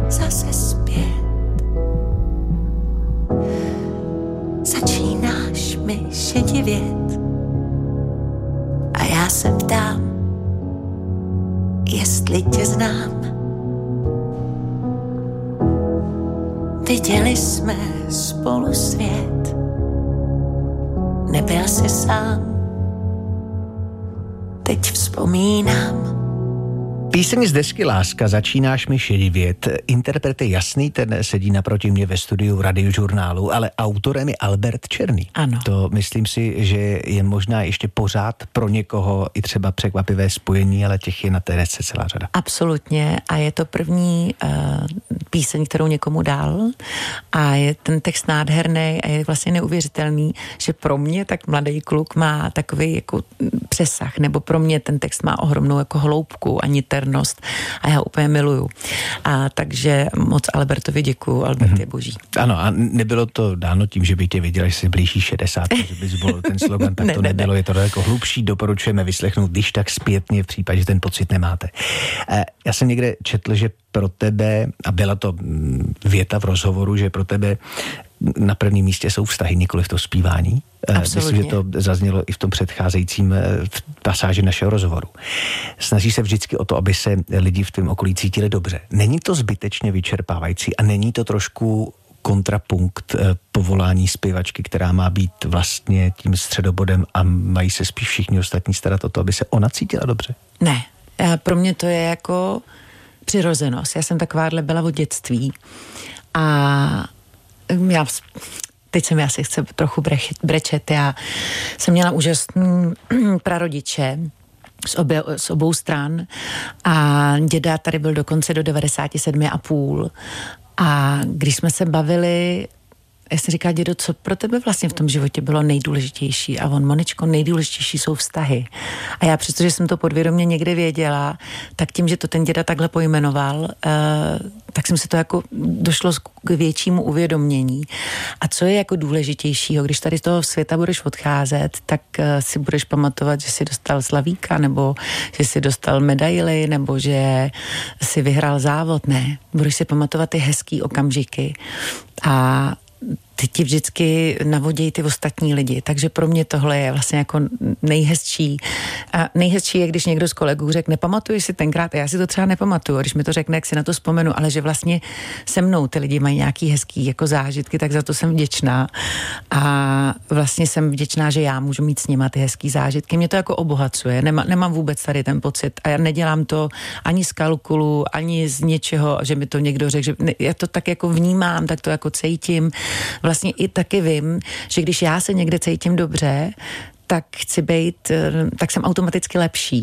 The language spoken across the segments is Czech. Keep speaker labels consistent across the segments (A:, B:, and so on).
A: zase zpět. Začínáš mi šedivět a já se ptám, jestli tě znám. Viděli jsme spolu svět, nebyl jsi sám, teď vzpomínám.
B: Píseň z desky Láska, Začínáš mi šedivět. Interpret je Jasný, ten sedí naproti mě ve studiu Radiožurnálu, ale autorem je Albert Černý.
A: Ano.
B: To myslím si, že je možná ještě pořád pro někoho i třeba překvapivé spojení, ale těch je na té desce celá řada.
A: Absolutně, a je to první píseň, kterou někomu dal, a je ten text nádherný a je vlastně neuvěřitelný, že pro mě tak mladý kluk má takový jako přesah, nebo pro mě ten text má ohromnou jako hloubku a niternost a já ho úplně miluju. A takže moc Albertovi děkuju, Albert je boží.
B: Ano, a nebylo to dáno tím, že by tě viděla, že jsi blíží 60, že bys zvolil ten slogan, tak to nebylo, je to daleko hlubší, doporučujeme vyslechnout, když tak zpětně v případě, že ten pocit nemáte. Já jsem někde četl, že pro tebe, a byla to věta v rozhovoru, že pro tebe na prvním místě jsou vztahy, nikoliv to zpívání. Myslím, že to zaznělo i v tom předcházejícím pasáži našeho rozhovoru. Snaží se vždycky o to, aby se lidi v tom okolí cítili dobře. Není to zbytečně vyčerpávající a není to trošku kontrapunkt povolání zpěvačky, která má být vlastně tím středobodem a mají se spíš všichni ostatní starat o to, aby se ona cítila dobře?
A: Ne, pro mě to je jako přirozenost. Já jsem takováhle byla od dětství a teď se mi asi chce trochu brečet. Já jsem měla úžasný prarodiče z obou stran a děda tady byl dokonce do 97,5 a když jsme se bavili, já jsem říkala, dědo, co pro tebe vlastně v tom životě bylo nejdůležitější? A on, Moničko, nejdůležitější jsou vztahy. A já, přestože jsem to podvědomě někde věděla, tak tím, že to ten děda takhle pojmenoval, tak jsem se to jako došlo k většímu uvědomění. A co je jako důležitějšího, když tady z toho světa budeš odcházet, tak si budeš pamatovat, že jsi dostal slavíka, nebo že jsi dostal medaili, nebo že jsi vyhrál závod. Ne, budeš si pamatovat ty hezký okamžiky. A ty ti vždycky navodějí ty ostatní lidi, takže pro mě tohle je vlastně jako nejhezčí. A nejhezčí je, když někdo z kolegů řekne, nepamatuješ si tenkrát, a já si to třeba nepamatuju, když mi to řekne, jak si na to vzpomenu, ale že vlastně se mnou ty lidi mají nějaký hezký jako zážitky, tak za to jsem vděčná. A vlastně jsem vděčná, že já můžu mít s nima ty hezký zážitky. Mě to jako obohacuje, nemám vůbec tady ten pocit a já nedělám to ani z kalkulu, ani z něčeho, že mi to někdo řekl, že já to tak jako vnímám, tak to jako cítím. Vlastně i taky vím, že když já se někde cítím dobře, tak chci být, tak jsem automaticky lepší.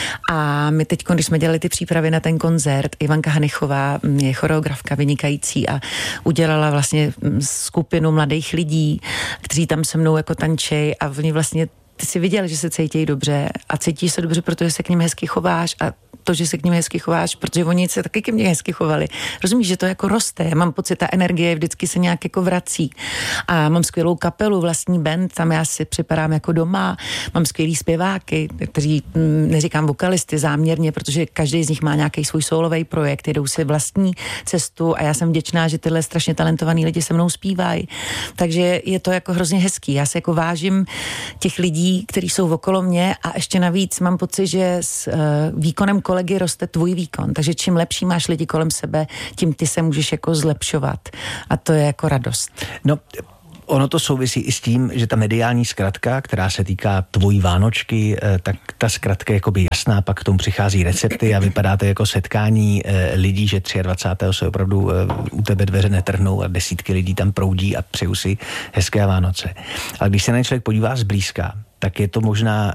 A: A my teď, když jsme dělali ty přípravy na ten koncert, Ivanka Hanichová je choreografka vynikající a udělala vlastně skupinu mladých lidí, kteří tam se mnou jako tančej a oni vlastně ty si viděl, že se cítí dobře a cítíš se dobře, protože se k nim hezky chováš a to, že se k nim hezky chováš, protože oni se taky ke mně hezky chovali. Rozumíš, že to jako roste. Já mám pocit, ta energie vždycky se nějak jako vrací. A mám skvělou kapelu, vlastní band, tam já si připadám jako doma. Mám skvělý zpěváky, kteří, neříkám vokalisty záměrně, protože každý z nich má nějaký svůj sólový projekt, jedou si vlastní cestu a já jsem vděčná, že tyhle strašně talentovaní lidi se mnou zpívají. Takže je to jako hrozně hezký. Já se jako vážím těch lidí, kteří jsou okolo mě a ještě navíc mám pocit, že s výkonem kolegy roste tvůj výkon. Takže čím lepší máš lidi kolem sebe, tím ty se můžeš jako zlepšovat. A to je jako radost.
B: No, ono to souvisí i s tím, že ta mediální zkratka, která se týká tvojí Vánočky, tak ta zkratka je jakoby jasná, pak k tomu přichází recepty a vypadá to jako setkání lidí, že 23. se opravdu u tebe dveře netrhnou a desítky lidí tam proudí a přeju si hezké Vánoce. Ale když se na člověk podívá zblízka, tak je to možná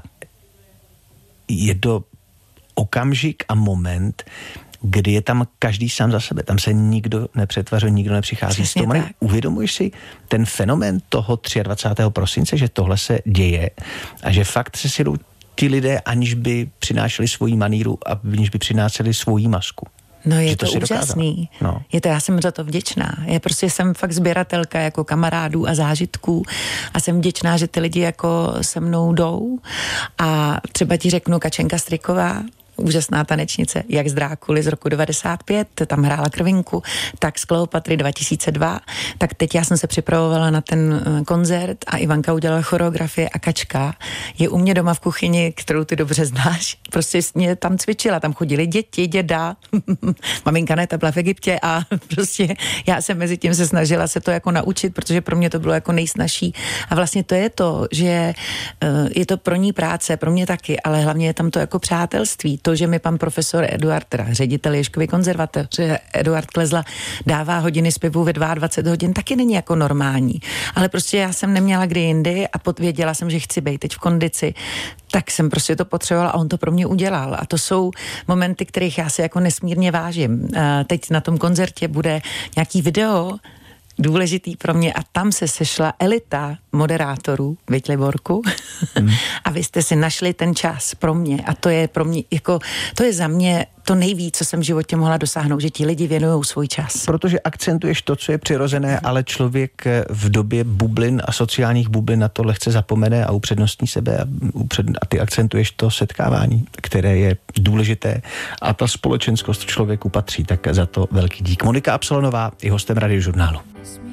B: okamžik a moment, kdy je tam každý sám za sebe. Tam se nikdo nepřetvařuje, nikdo nepřichází s tom. Uvědomuješ si ten fenomén toho 23. prosince, že tohle se děje a že fakt se sjedou ti lidé, aniž by přinášeli svoji maníru a aniž by přinášeli svoji masku.
A: No je to úžasný. No. Já jsem za to vděčná. Já prostě jsem fakt sběratelka jako kamarádů a zážitků a jsem vděčná, že ty lidi jako se mnou jdou a třeba ti řeknu Kačenka Striková, úžasná tanečnice, jak z Drákuly z roku 95, tam hrála Krvinku, tak z Kleopatry 2002, tak teď já jsem se připravovala na ten koncert a Ivanka udělala choreografie a Kačka je u mě doma v kuchyni, kterou ty dobře znáš. Prostě mě tam cvičila, tam chodili děti, děda, maminka ne, ta byla v Egyptě a prostě já jsem mezi tím se snažila se to jako naučit, protože pro mě to bylo jako nejsnažší. A vlastně to je to, že je to pro ní práce, pro mě taky, ale hlavně je tam to jako přátelství. To, že mi pan profesor Eduard, teda ředitel Ježkovy konzervatoře Eduard Klezla dává hodiny zpěvu ve 22 hodin, taky není jako normální. Ale prostě já jsem neměla kdy jindy a věděla jsem, že chci být teď v kondici, tak jsem prostě to potřebovala a on to pro mě udělal. A to jsou momenty, kterých já si jako nesmírně vážím. Teď na tom koncertě bude nějaký video, důležitý pro mě a tam se sešla elita moderátorů, viď Liborku? A vy jste si našli ten čas pro mě a to je pro mě, jako, to je za mě to nejvíc, co jsem v životě mohla dosáhnout, že ti lidi věnují svůj čas.
B: Protože akcentuješ to, co je přirozené, ale člověk v době bublin a sociálních bublin na to lehce zapomene a upřednostní sebe a ty akcentuješ to setkávání, které je důležité a ta společenskost člověku patří, tak za to velký dík. Monika Absalonová je hostem Radiožurnálu.